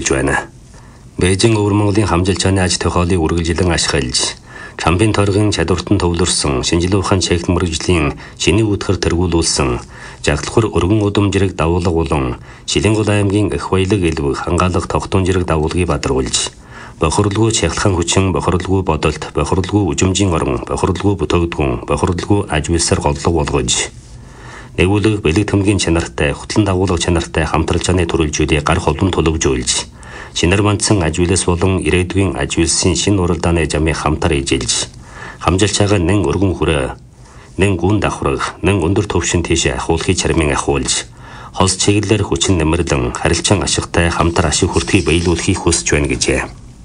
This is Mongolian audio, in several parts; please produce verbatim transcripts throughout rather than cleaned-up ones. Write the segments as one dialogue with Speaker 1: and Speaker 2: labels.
Speaker 1: байна. Бээжин өвөр Монголын хамжилчааны аж тохиолыг үргэлжлэн ашиглаж, Чампын торгийн чадварт нь төвлөрсөн шинжилгээ ухаан чек мэргэжлийн шинэ үтгэр тэргүүлүүлсэн жагтлахар өргөн удамжирэг давуулга болон Шилэнгол аймгийн их баялаг элбэг хангаалга тогтун жирэг давуулгыг бадаргуулж, бохирлгүй чахлахын хүчин, бохирлгүй бодолт, бохирлгүй үжимжийн орон, бохирлгүй бүтээгдэхүүн, бохирлгүй аж үйлсээр голлог болгож, нэгүүлэг бэлэг төмгийн чанартай, хөтлөн дагуулга чанартай хамтралчааны төрөлжүүдийг гар холбон төлөвжүүлж, шинээр мандсан аж үйлс болон ирээдүйн аж үйлсийн шинэ уралдааны замыг хамтар ижэлж, хамжилчаагаа нэн өргөн хүрээ, нэн гүн давхраг, нэн өндөр төвшин тийшээ ахуулахыг чармын ахуулж, холс чиглэлээр хүчин нэмэрлэн харилцан ашигтай хамтар ашиг хүртгийг биелүүлэхийг хүсэж байна гэжээ.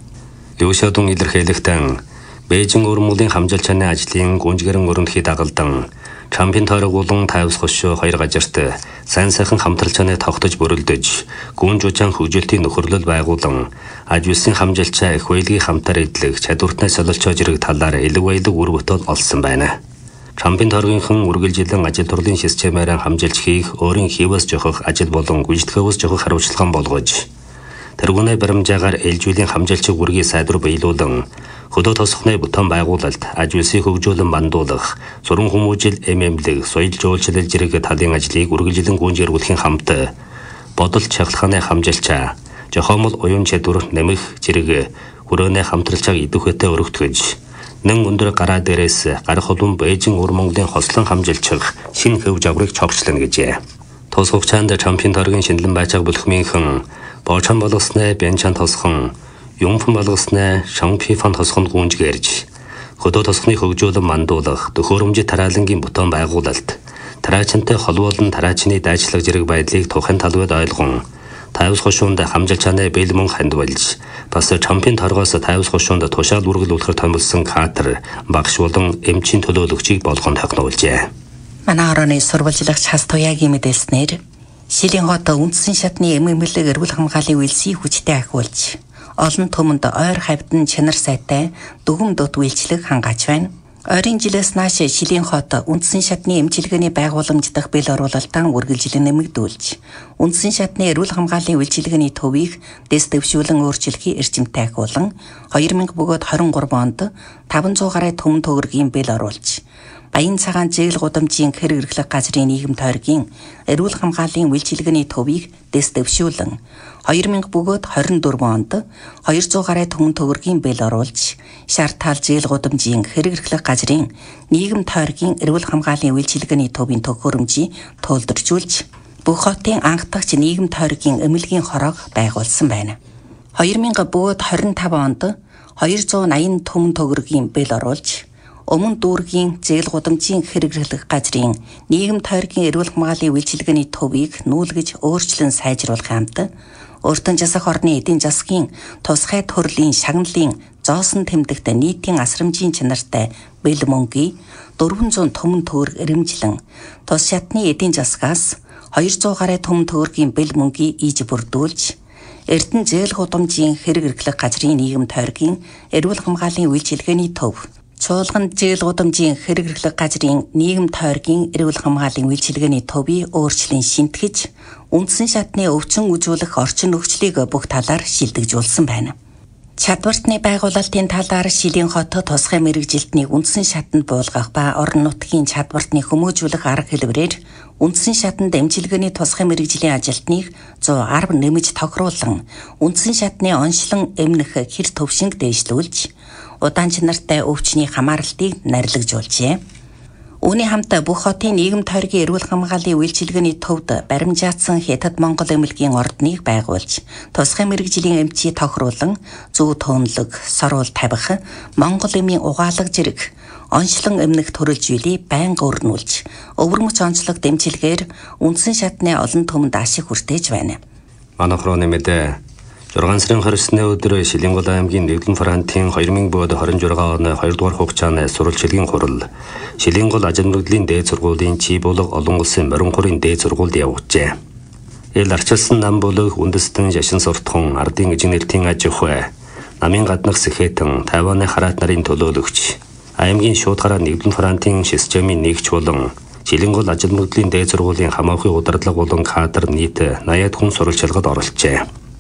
Speaker 1: Юушадун илэрхийлэхдээ Бээжин өвөр Монголын хамжилчааны ажлын гүнжгэрэн өрөндөхий дагалдан Чампын торог болон тайвс хошоо хоёр газарт сайн сайхан хамтралчааны тогтож бүрэлдэж, гүн жужаан хөгжилтийн нөхөрлөл байгуулан, аж үйлсийн хамжилчаа их баялагын хамтар эдлэх чадвартны солилцоо зэрэг талаар элэг баялаг үр бүтэл олсон байна. Чампын торгийнхан үргэлжилэн ажил турлын системээр хамжилж хийх, өөрийн хийвээс жохох ажил болон гүйцэтгээс жохох хариуцлага болгож, тэргүүнээ баримжаагаар ээлжүүлэн хамжилчиг үргийг сайдвар биелүүлэн, хөдөө тосхны бутан байгуулалт, аж үйлсийг хөгжүүлэн бандуулах, суран хүмүүжил, эмэмлэг, соёл жуулчлал зэрэг талын ажлыг үргэлжлэн гүйцэтгүүлэхийн хамт бодолт чахлаханы хамжилчаа, жохомол уян чадвар нэмэх зэрэг хүрээний хамтралчааг идэвхтэй өргөтгөж, нэн өндөр гараа дээрээс гар холбон Бээжин өвөр Монголын хослон хамжилчих шинэ хөв жаврыг чогчлно гэжээ. Тус хугацаанд Чампын торгийн шинэлэн байцааг бүлхмийнхэн Боочон болгосноо Бянчан тосхон, Юмфан болгосноо Шангпифан тосхонд гүнжгэрж, хөдөө тосхны хөгжүүлэн мандуулах, төхөөрөмжит тараалангийн бутан байгуулалт, тараачинтай холбоолон тараачны дайчлаг зэрэг байдлыг тухайн талбайд ойлгон, тайвс хошуунд хамжилчааны бэл мөн хандвалж, бас Чампын торгоос тайвс хошуунд тушаал үргэлүүлэхээр томилсон катер, багш болон эмчийн төлөөлөгчийг болгон тохиолжээ.
Speaker 2: Манай орооны сурвалжлагч Хас Туяагийн мэдээлснээр Шилийн хот үндсэн шатны эмэмлэг эрүүл хамгааллын үйлсийг хүчтэй ахиулж, олон түмэнд ойр хавьдан чанар сайтай дүгм дут үйлчлэг хангаач байна. Ойрын жилээс нааш Шилийн хот үндсэн шатны эмчилгээний байгууламж дахь бэл оруулалтаа үргэлжлэн нэмэгдүүлж, үндсэн шатны эрүүл хамгааллын үйлчилгээний төвийг дэс дэвшүүлэн өөрчлөхийн эрчимтэй ахиулан хоёр мянга двадцать гурван онд таван зуун гаруй түмэн төгрөгийн бэл оруулж, Баян цагаан зээл гудамжийн хэрэг эрхлэх газрын нийгэм тойргийн эрүүл хамгааллын үйлчилгээний төвийг дэс дэвшүүлэн хоёр мянга двадцать дөрвөн онд хоёр зуун гаруй түмэн төгрөгийн бэл оруулж, шартаал зээл гудамжийн хэрэг эрхлэх газрын нийгэм тойргийн эрүүл хамгааллын үйлчилгээний төвийн төхөөрөмжийг туулдарчулж, бүх хотын анх дахь нийгэм тойргийн эмнэлгийн хорог байгуулсан байна. хоёр мянга двадцать таван онд хоёр зуун найман түмэн төгрөгийн бэл оруулж, Өмнө дүүргийн зээл гудамжийн хэрэг эрхлэх газрын нийгэм тойргийн эрүүл хамгааллын үйлчилгээний төвийг нүүлгэж өөрчлөн сайжруулах хамт, өөртөө засах орны эдийн засгийн тусгай төрлийн шагналын зоосон тэмдэгт нийтийн асрамжийн чанартай бэл мөнгийг дөрвөн зуун түмэн төгрөг эрэмжлэн, тус шатны эдийн засгаас хоёр зуун гаруй түмэн төгрөгийн бэл мөнгийг ийж бүрдүүлж, Эрдэнэ зээл гудамжийн хэрэг эрхлэх газрын нийгэм тойргийн эрүүл хамгааллын үйлчилгээний төв, Чуулган зээл гудамжийн хэрэг эрхлэх газрын нийгэм тойргийн эрүүл хамгааллын үйлчилгээний төвийг өөрчлөн шинтгэж, үндсэн шатны өвчин үзүүлэх орчин нөхцөлийг бүх талаар шилдэгжүүлсэн байна. Чадвартны байгуулалтын талаар Шилийн хот тусгай мэргэжилтнийг үндсэн шатанд буулгах ба орон нутгийн чадвартны хүмүүжүүлэх арга хэлбэрээр үндсэн шатанд эмчилгээний тусгай мэргэжлийн ажилтныг зуун арав нэмж тохируулан, үндсэн шатны онцлон эмнэх хэр төвшинг дээшлүүлж, удаан чанартай өвчний хамааралтыг нарилгажуулжээ. Үүний хамт бүх хотын нийгэм тойргийн эрүүл хамгааллын үйлчилгээний төвд баримжаатсан Хятад Монгол эмнэлгийн ордныг байгуулж, тусгай мэргэжлийн эмчийг тохируулан, зөв төөнлөг, сорвол тавих, Монгол эмийн угаалга зэрэг онцлон эмнэх төрөлжүүлийг байнга өрнүүлж, өвөрмөц онцлог дэмчилгээр үндсэн шатны олон түмэнд ашиг хүртэж байна.
Speaker 1: Манай хорооны мэдээ зургаан сарын хоёр өдрөө өдөр Шилэнгол аймгийн Нэгдэн Франтын хоёр мянга двадцать шесть оны хоёрдугаар хугацааны сурвалжлагын хурал Шилэнгол ажил мэргэжлийн дээд сургуулийн чи болго олон улсын морин хорийн дээд сургуульд явуулжээ. Эл арчилсан нам болог үндэстэн шашин суртахуун ардын инженерийн аж ахуй, намын гаднах сэхэтэн Тайваны хараат нарын төлөөлөгч, аймгийн шууд гараа Нэгдэн Франтын системийн нэгч болон Шилэнгол ажил мэргэжлийн дээд сургуулийн хамаахын удирдлага болон кадр нийт восемьдесят хүн сурвалжлагад оролцжээ.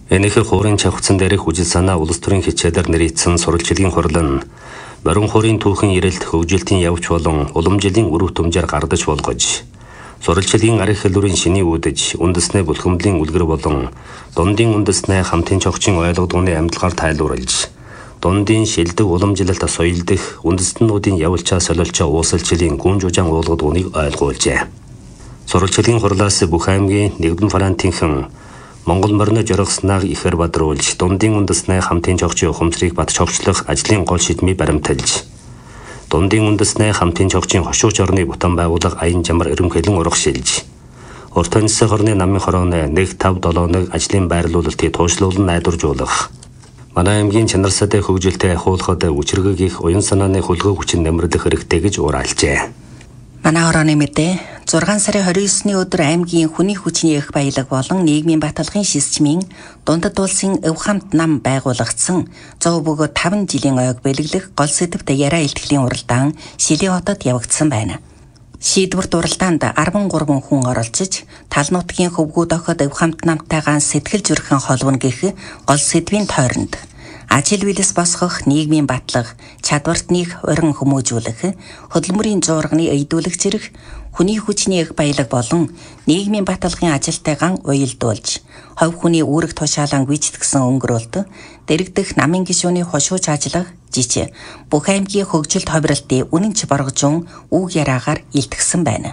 Speaker 1: Энэхэр хуурын чавхцсан дээрх үжил санаа улс төрийн хичээлээр нэрийдсэн сурвалжлагын хурал нь морин хуурын түүхэн ирэлт хөгжилтийн явж болон уламжлалын өрөв төмжээр гардаж болгож сурвалжлагын арх хэлбэрийн шиний үүдэж үндэснээ бүлхэмдлийн үлгэр болон дундын үндэснээ хамтын чогчийн ойлгодгооны амьдлагаар тайлбарлаж дундын шилдэг уламжлалт соёлдох үндэстнүүдийн явуулчаа солиолчоо уусалчлалын гүн жужаан уулгадгооныг ойлгуулжээ. Сурвалжлагын хурлаас бүх аймгийн нэгдэн францийнхэн Монгол морины жоргосныг ихэр бадруулж дундын үндэснээ хамтын чогчийн ухамсарыг бат чогчлох ажлын гол шийдмийг баримталж дундын үндэснээ хамтын чогчийн хошууч орны бутан байгууллага аян жамар эрэмхэлэн урагшилж урт онцгой хорны намын хорооны нэг тав долооныг ажлын байрлуулалтыг туушлуулан найдваржуулах манай аймгийн чанарсаатай хөгжилтэй ахуулахад үчиргэг их уян санааны хөлгөө хүчин нэмэрлэх хэрэгтэй гэж ууралжээ.
Speaker 2: Манай хорооны мэдээ зургаан сарын хорин есний өдөр аймгийн хүний хүчний их баялаг болон нийгмийн баталгын шисжмийн дундад улсын өв хамт нам байгуулагдсан зов бөгөөд таван жилийн ойг бэлэглэх гол сэдвт яриа илтгэлийн уралдаан Шилийн хотод явагдсан байна. Шийдвэрт уралдаанд арван гурван хүн оролцож тал нутгийн хөвгүүд охид өв хамт намтайгаан сэтгэл зүрхэн холбоно гэх гол сэдвийн тойронд ажил билс босгох нийгмийн батлага, чадварт нийх уран хүмүүжүүлэх, хөдөлмөрийн зуурганы эйдүүлэх зэрэг хүний хүчний их баялаг болон нийгмийн баталгын ажилтайгаан уялдуулж, хов хүний үүрэг тушаалан гүйцэтгсэн өнгөрөөлт, дэрэгдэх намын гишүүний хошууч ажиллах, жижиг бүх аймгийн хөгжилт ховролтын үнэнч боргожун үг яраагаар илтгэсэн байна.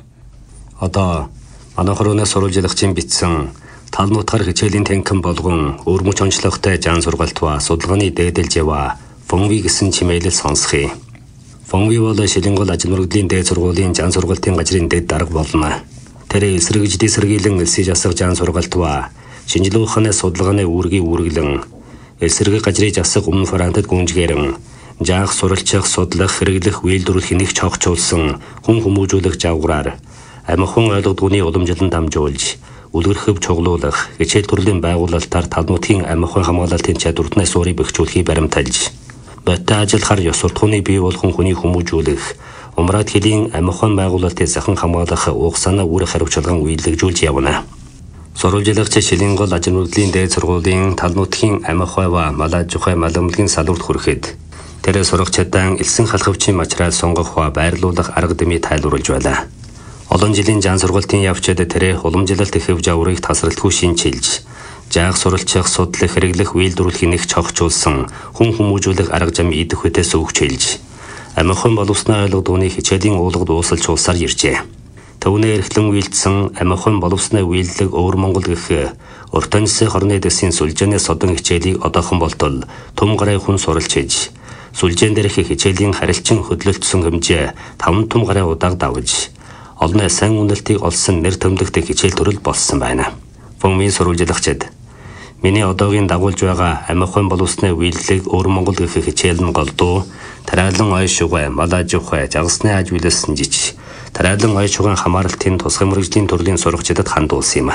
Speaker 1: Одоо манай хорооноос сурвалжлагчийн бичсэн тал нутгаар хичээлийн танхим болгон өрмөч онцлогтой жан сургалтва судалгааны дээдэлж ява Фонви гэсэн чимэйлэл сонсхий. Фонви бол Шилэнгол ажил мөрөгдлийн дээд сургуулийн жан сургалтын газрын дэд дарга болно. Тэр эсрэгждийн сэргийлэн элсэж асах жан сургалтва шинжилгээ ухааны судалгааны үүргийг үүргэлэн эсрэг газрыг асах өмнө франтад гүнжгээрэн жаах суралцах судлах хэрэглэх үйлдвэрлэх хэнийг чогцуулсан хүн хүмүүжүүлэх жавгараар амихан ойлгодгооны уламжлалд дамжуулж үлгэрхэв чуглуулах хичээл төрлийн байгуулалтаар тал нутгийн амихан хамгаалалтын чадвартай суурийг бэхжүүлэхийг баримталж бодтой ажиллахаар ёс суртахууны бий болгон хүний хүмүүжүүлэх умраад хэлийн амихан байгуулалтын захин хамгаалах уг санаа үүрэг хариуцлаган үйлдвэрлэж явна. Сурвалжлагч Шилэнгол ажил мөрөгдлийн дээд сургуулийн тал нутгийн амихайва малажухай маламлгийн салуурт хүрэхэд тэр сурах чадан элсэн халахвчийн материал сонгох ба байрлуулах арга дэмий тайлбарлаж байлаа. Олон жилийн жан сургалтын явцад тэрэ уламжлалт хэв жаврыг тасралтгүй шинчилж, жаах суралцах, судлах, хэрэглэх, үйлдвэрлэх нэг чогчулсан хүн хүмүүжүүлэх арга зам идэх үтээс өгчилж, амихан боловсны ойлгодгооны хичээлийн уулгад уусалж улсаар иржээ. Төвнээ эрхлэн үйлдсэн амихан боловсны үйлдэлэг өвөр Монгол гэх урт онцгой хорны дэсийн сүлжээний содон хичээлийг одоохон болтол том гараа хүн суралцж, сүлжээн дээрх хичээлийн харилцан хөдлөлтсөн хэмжээ таван том гараа удааг давж олон сайн үнэлтийг олсон нэр томдогтой хичээл төрөл болсон байна. Фонмийн сурвалжлагчид миний одоогийн дагуулж байгаа амихан боловсны үйлдэлэг өвөр Монгол гэх хичээл нь голдуу тараалан ой шугай малажухай жагсны аж билсэн жиж тараалан ой шуган хамааралтын тусгай мөрөгжлийн төрлийн сурагчдад хандуулсан юм.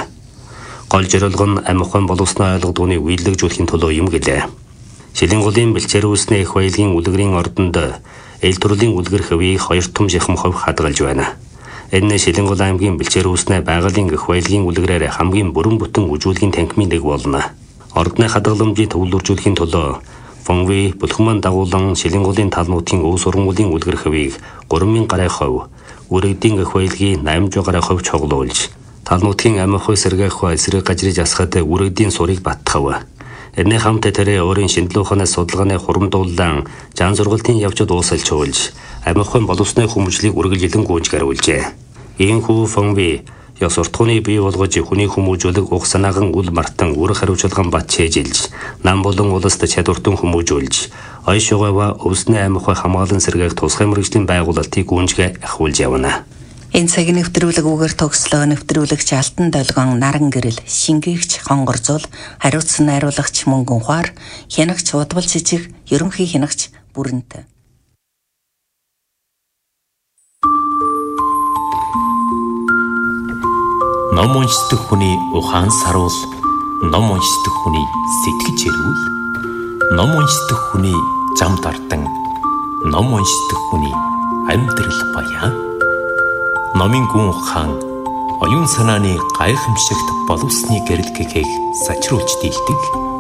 Speaker 1: Гол зорилго нь амихан боловсны ойлгодгооны үйлдвэрлэжүүлэхийн төлөө юм гэлээ. Шилэнголын бэлчээр үүснэ их баялагын үлгэрийн ордонд эл төрлийн үлгэр хөвийг хоёр том жихм хов хадгалж байна. Энэ Шилэнгол аймгийн бэлчээр үүснэ байгалийн их баялагын үлгэрээр хамгийн бүрэн бүтэн үжүүлгийн танхимын нэг болно. Ордны хадгаламжийг төвлөржүүлэхийн төлөө Фонви бүлхман дагуулан Шилэнголын тал нутгийн өв сургуулийн үлгэр хөвийг гурван мянган гаруй хов, үрэгдийн их баялагын найман гаруй хов чоглуулж, тал нутгийн амихуй сэргээх ба эсрэг газрыг асахад үрэгдийн сурыг баттгав. Энэ хамт тэрэ өөрийн шинжилгээ ухааны судалгааны хурамдуулан жан сургалтын явцад уусалж хуулж амихан боловсны хүмүүжлийг үргэлжлэн гүйж гаруулжээ. Ийхүү Фонви ёс суртахууны бий болгож хүний хүмүүжүүлэг уг санаахан үл мартан үүрэг хариуцлаган бат чэжилж нам болон улсад чадвартан хүмүүжүүлж ой шугайва өвсний амихай хамгаалан сэргээх тусгай мөрөгжлийн байгуулалтыг гүнжгэ ахуулж явна.
Speaker 2: Энэ цагийн нэвтрүүлэг үгээр төгслөө нэвтрүүлэгч Алтан Долгон Наран гэрэл шингээгч Хонгорзул хариуцсан найруулагч Мөнгөн Ухаар хянагч Удвал Жижиг ерөнхий хянагч Бүрэнт.
Speaker 3: Ном уншдаг хүний ухаан саруул, ном уншдаг хүний сэтгэж эрүүл, ном уншдаг хүний зам дардан, ном уншдаг хүний амьдрал баян. Номын гүн ухаан оюун санааны гайхамшигт боловсны гэрэл гэхийг сачруулж дийлдэг